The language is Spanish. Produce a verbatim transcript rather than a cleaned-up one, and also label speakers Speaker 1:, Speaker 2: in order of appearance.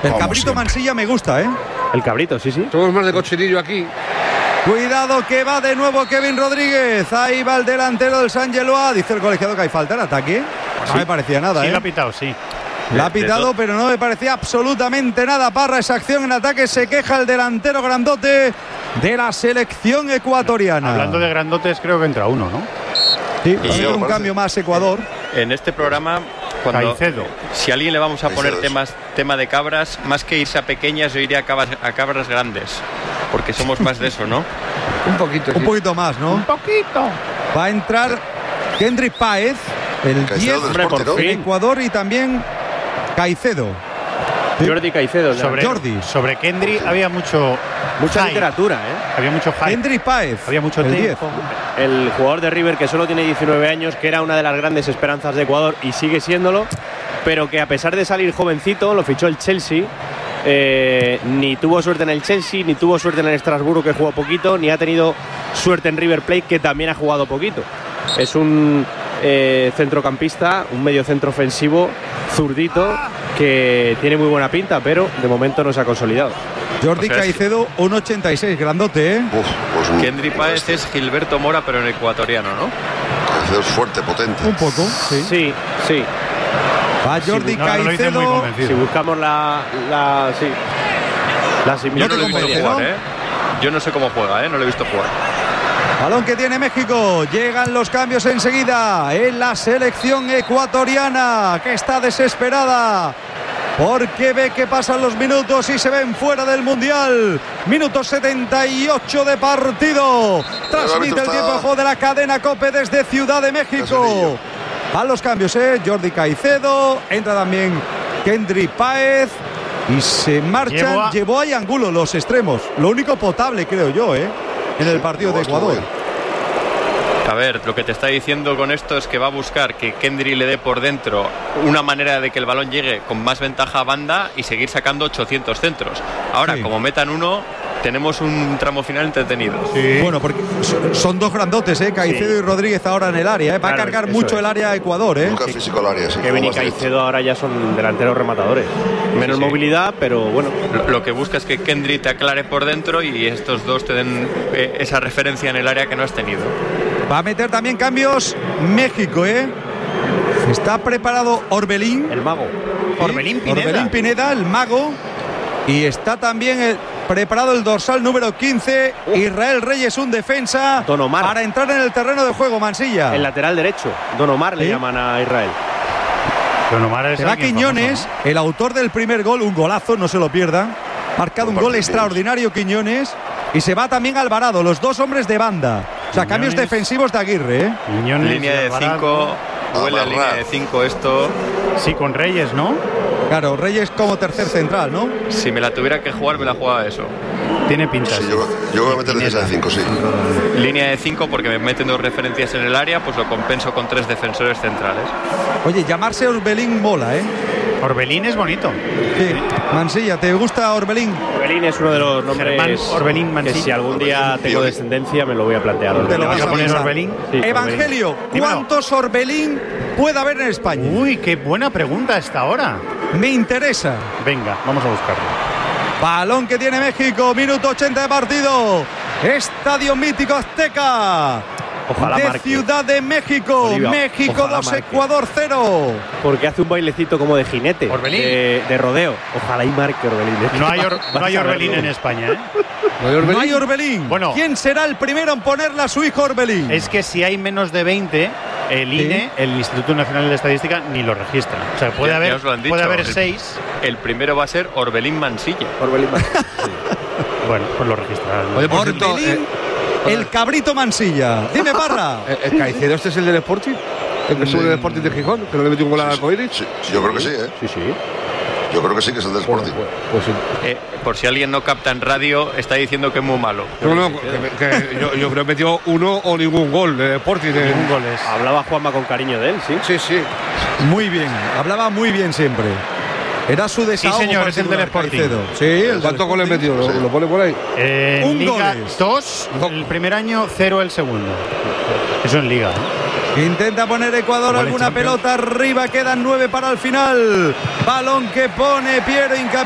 Speaker 1: El cabrito Mansilla me gusta, ¿eh?
Speaker 2: El cabrito, sí, sí.
Speaker 3: Somos más de cochinillo aquí.
Speaker 1: Cuidado que va de nuevo Kevin Rodríguez. Ahí va el delantero del San Geloa. Dice el colegiado que hay falta en ataque. No
Speaker 4: sí.
Speaker 1: me parecía nada,
Speaker 4: sí,
Speaker 1: ¿eh?
Speaker 4: Sí, lo ha pitado, sí.
Speaker 1: La ha pitado, pero no me parecía absolutamente nada. Parra esa acción en ataque. Se queja el delantero grandote de la selección ecuatoriana.
Speaker 4: Hablando de grandotes, creo que entra uno, ¿no?
Speaker 1: Sí, y yo, un parece. cambio más Ecuador.
Speaker 5: En este programa, cuando
Speaker 4: Caicedo.
Speaker 5: si a alguien le vamos a poner
Speaker 6: Caicedo.
Speaker 5: temas, tema de cabras, más que irse a pequeñas, yo iría a cabras, a cabras grandes. Porque somos más de eso, ¿no?
Speaker 3: Un poquito.
Speaker 1: Un
Speaker 3: sí.
Speaker 1: poquito más, ¿no?
Speaker 4: Un poquito.
Speaker 1: Va a entrar Kendrick Páez, el diez de Ecuador, y también Caicedo.
Speaker 2: Jordi Caicedo.
Speaker 4: Sobre,
Speaker 1: Jordi.
Speaker 4: Sobre Kendrick había mucho
Speaker 2: Mucha
Speaker 4: hype.
Speaker 2: literatura, ¿eh?
Speaker 4: Había mucho hype.
Speaker 1: Kendrick Páez.
Speaker 4: Había mucho
Speaker 1: el
Speaker 4: tiempo.
Speaker 2: El jugador de River que solo tiene diecinueve años, que era una de las grandes esperanzas de Ecuador y sigue siéndolo, pero que a pesar de salir jovencito, lo fichó el Chelsea. Eh, ni tuvo suerte en el Chelsea, ni tuvo suerte en el Estrasburgo, que jugó poquito, ni ha tenido suerte en River Plate, que también ha jugado poquito. Es un eh, centrocampista, un medio centro ofensivo, zurdito, que tiene muy buena pinta, pero de momento no se ha consolidado.
Speaker 1: Jordi
Speaker 5: O sea,
Speaker 1: Caicedo, uno ochenta y seis, grandote, ¿eh?
Speaker 6: Uf, pues un,
Speaker 5: Kendrick Páez es Gilberto Mora, pero en ecuatoriano, ¿no?
Speaker 6: Caicedo es fuerte, potente.
Speaker 1: Un poco, sí.
Speaker 2: Sí, sí.
Speaker 1: Va Jordi
Speaker 4: Sí, no, no lo dice muy
Speaker 1: Caicedo.
Speaker 4: convencido.
Speaker 2: Si buscamos la, la, sí, la
Speaker 5: Yo
Speaker 2: similitud.
Speaker 5: no lo he visto
Speaker 1: convence,
Speaker 5: jugar,
Speaker 1: ¿no?
Speaker 5: ¿eh? Yo no sé cómo juega, ¿eh? No lo he visto jugar.
Speaker 1: Balón que tiene México. Llegan los cambios enseguida en la selección ecuatoriana, que está desesperada porque ve que pasan los minutos y se ven fuera del Mundial. Minuto setenta y ocho de partido. Transmite el tiempo de juego de la cadena COPE desde Ciudad de México. A los cambios, ¿eh? Jordi Caicedo. Entra también Kendrick Páez. Y se marchan.
Speaker 4: Llevo a-
Speaker 1: Llevó a Angulo los extremos. Lo único potable, creo yo, ¿eh? En el partido de
Speaker 6: Estuvo
Speaker 1: Ecuador.
Speaker 6: bien.
Speaker 5: A ver, lo que te está diciendo con esto es que va a buscar que Kendrick le dé por dentro una manera de que el balón llegue con más ventaja a banda y seguir sacando ochocientos centros. Ahora,
Speaker 1: Sí.
Speaker 5: como metan uno, tenemos un tramo final entretenido.
Speaker 4: Sí.
Speaker 1: Bueno, porque son, son dos grandotes, ¿eh? Caicedo
Speaker 2: Sí.
Speaker 1: y Rodríguez ahora en el área, ¿eh? Va
Speaker 2: Claro,
Speaker 1: a cargar
Speaker 2: eso
Speaker 1: mucho
Speaker 2: es.
Speaker 1: el área a Ecuador, ¿eh?
Speaker 6: Nunca físico al área, sí.
Speaker 2: Kevin y
Speaker 6: como más directo.
Speaker 2: Caicedo ahora ya son delanteros rematadores. Menos
Speaker 5: Sí, sí.
Speaker 2: movilidad, pero bueno.
Speaker 5: Lo, lo que busca es que Kendrick te aclare por dentro y estos dos te den eh, esa referencia en el área que no has tenido.
Speaker 1: Va a meter también cambios México, ¿eh? Está preparado Orbelín.
Speaker 2: El mago.
Speaker 4: Orbelín Pineda.
Speaker 1: Orbelín Pineda, el mago. Y está también el, preparado el dorsal número quince, Israel Reyes, un defensa.
Speaker 2: Don Omar.
Speaker 1: Para entrar en el terreno de juego, Mansilla.
Speaker 2: El lateral derecho. Don Omar le
Speaker 1: ¿Sí?
Speaker 2: llaman a Israel.
Speaker 4: Don Omar es
Speaker 1: Será
Speaker 4: alguien
Speaker 1: Quiñones,
Speaker 4: famoso,
Speaker 1: el autor del primer gol, un golazo, no se lo pierdan. Marcado un
Speaker 6: Buen
Speaker 1: gol
Speaker 6: partido.
Speaker 1: extraordinario Quiñones. Y se va también Alvarado, los dos hombres de banda. O sea,
Speaker 4: Quiñones.
Speaker 1: cambios defensivos de Aguirre, ¿eh?
Speaker 4: ¿no? Quiñones,
Speaker 5: Línea de
Speaker 4: Alvarado.
Speaker 5: cinco, huele a
Speaker 6: Amarrar.
Speaker 5: línea de cinco esto.
Speaker 4: Sí, con Reyes, ¿no?
Speaker 1: Claro, Reyes como tercer central, ¿no?
Speaker 5: Si me la tuviera que jugar, me la jugaba eso.
Speaker 4: Tiene pinta.
Speaker 6: Sí,
Speaker 4: sí.
Speaker 6: yo, yo voy a meter defensa de cinco, sí.
Speaker 5: Línea de cinco porque me meten dos referencias en el área, pues lo compenso con tres defensores centrales.
Speaker 1: Oye, llamarse Orbelín mola, ¿eh?
Speaker 4: Orbelín es bonito.
Speaker 1: Sí. Mansilla, ¿te gusta Orbelín?
Speaker 2: Orbelín es uno de los nombres
Speaker 4: Germán Orbelín
Speaker 2: que
Speaker 4: Mansilla.
Speaker 2: si algún día tengo descendencia me lo voy a plantear.
Speaker 1: Te
Speaker 2: Orbelín.
Speaker 1: lo
Speaker 4: ¿Le vas
Speaker 1: vas
Speaker 4: a poner
Speaker 1: pensar.
Speaker 4: Orbelín?
Speaker 2: Sí,
Speaker 1: Evangelio,
Speaker 4: Dímelo.
Speaker 1: ¿cuántos Orbelín puede haber en España?
Speaker 4: Uy, qué buena pregunta esta hora.
Speaker 1: Me interesa.
Speaker 4: Venga, vamos a buscarlo.
Speaker 1: Balón que tiene México, minuto ochenta de partido. Estadio Mítico Azteca.
Speaker 2: Ojalá
Speaker 1: de
Speaker 2: marque.
Speaker 1: Ciudad de México.
Speaker 2: Oliva,
Speaker 1: México
Speaker 2: ojalá
Speaker 1: dos,
Speaker 2: marque.
Speaker 1: Ecuador cero.
Speaker 2: Porque hace un bailecito como de jinete.
Speaker 4: Orbelín.
Speaker 2: De, de rodeo. Ojalá y marque Orbelín.
Speaker 4: No hay, or- no
Speaker 2: Vas
Speaker 4: hay
Speaker 2: a
Speaker 4: Orbelín
Speaker 2: verlo.
Speaker 4: en España, ¿eh?
Speaker 3: ¿No hay Orbelín?
Speaker 1: No hay Orbelín.
Speaker 4: Bueno.
Speaker 1: ¿Quién será el primero en ponerle a su hijo Orbelín?
Speaker 4: Es que si hay menos de veinte, el I N E, el Instituto Nacional de Estadística, ni lo registra. O sea, puede
Speaker 5: Ya- ya
Speaker 4: haber,
Speaker 5: os lo han dicho.
Speaker 4: puede haber
Speaker 5: El-
Speaker 4: seis.
Speaker 5: El primero va a ser Orbelín Mansilla.
Speaker 2: Orbelín marque.
Speaker 4: Bueno, pues lo registrarán.
Speaker 3: Oye, por cierto,
Speaker 1: Orbelín,
Speaker 3: eh,
Speaker 1: el cabrito Mansilla. Dime, Parra.
Speaker 3: eh, ¿el Caicedo este es el del Sporting? ¿El que sube del Sporting de Gijón? ¿Que no le metió un gol al Arcoiris?
Speaker 6: Sí, sí, yo creo que sí, ¿eh?
Speaker 2: Sí, sí.
Speaker 6: Yo creo que sí, que es el del Sporting.
Speaker 3: Pues, pues sí.
Speaker 5: Eh, por si alguien no capta en radio, está diciendo que es muy malo.
Speaker 3: No, no, que, que yo, yo creo que metió uno o ningún gol de Sporting. De,
Speaker 4: Ningún gol es.
Speaker 2: Hablaba Juanma con cariño de él, sí.
Speaker 3: Sí, sí.
Speaker 1: Muy bien. Hablaba muy bien siempre. Era su desahogo.
Speaker 4: señor, es el del
Speaker 1: particular,
Speaker 4: Sporting.
Speaker 1: Caicedo. Sí, el del
Speaker 3: ¿Cuántos goles
Speaker 1: Sporting.
Speaker 3: metió? ¿Lo,
Speaker 6: Sí.
Speaker 3: lo pone por ahí?
Speaker 4: Eh,
Speaker 1: Un
Speaker 4: Liga
Speaker 1: goles.
Speaker 4: dos el primer año, cero el segundo. Eso en Liga. ¿eh?
Speaker 1: Intenta poner Ecuador
Speaker 4: Como el
Speaker 1: alguna
Speaker 4: Champions.
Speaker 1: pelota arriba, quedan nueve para el final. Balón que pone Piero Hincapié.